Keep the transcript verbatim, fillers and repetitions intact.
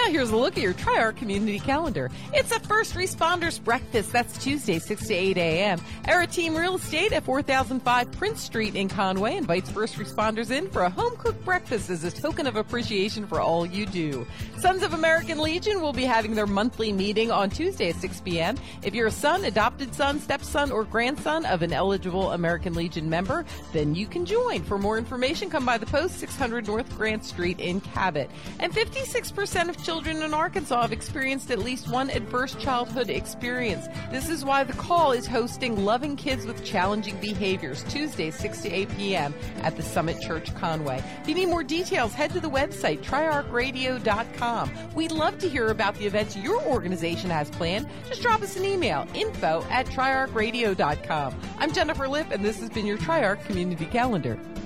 Now here's a look at your Tri-Arc community calendar. It's a First Responders Breakfast. That's Tuesday, six to eight a.m. Era Team Real Estate at four thousand five Prince Street in Conway invites first responders in for a home-cooked breakfast as a token of appreciation for all you do. Sons of American Legion will be having their monthly meeting on Tuesday at six p.m. If you're a son, adopted son, stepson, or grandson of an eligible American Legion member, then you can join. For more information, come by the post, six hundred North Grant Street in Cabot. And fifty-six percent of children in Arkansas have experienced at least one adverse childhood experience. This is why the Call is hosting Loving Kids with Challenging Behaviors, Tuesday, six to eight p.m. at the Summit Church Conway. If you need more details, head to the website, tri arc radio dot com. We'd love to hear about the events your organization has planned. Just drop us an email, info at tri arc radio dot com. I'm Jennifer Lipp, and this has been your Tri-Arc Community Calendar.